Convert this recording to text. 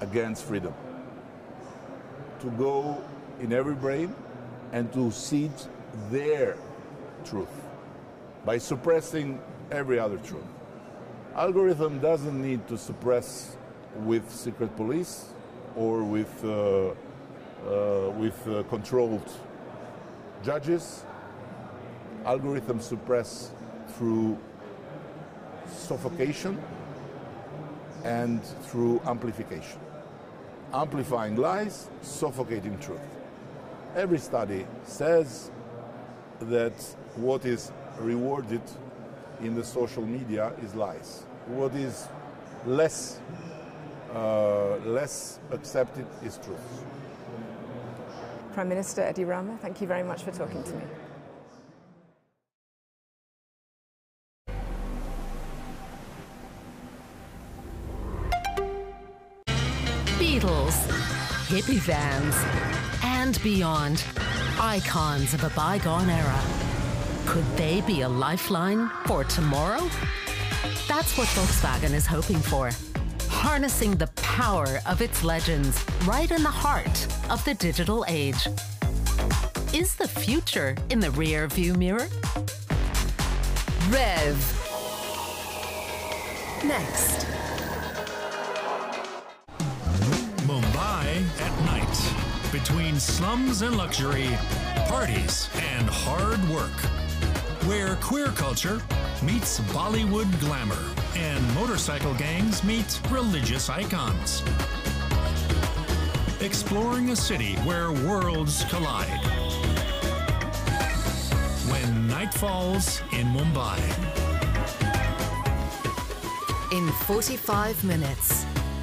against freedom, to go in every brain and to seed their truth by suppressing every other truth. Algorithm doesn't need to suppress with secret police or with controlled judges. Algorithms suppress through suffocation and through amplification. Amplifying lies, suffocating truth. Every study says that what is rewarded in the social media is lies. What is less accepted is truth. Prime Minister Edi Rama, thank you very much for talking to me. Beatles, hippie vans, and beyond. Icons of a bygone era. Could they be a lifeline for tomorrow? That's what Volkswagen is hoping for. Harnessing the power of its legends right in the heart of the digital age. Is the future in the rear view mirror? Rev. Next. Mumbai at night. Between slums and luxury, parties and hard work. Where queer culture meets Bollywood glamour and motorcycle gangs meet religious icons. Exploring a city where worlds collide. When night falls in Mumbai. In 45 minutes.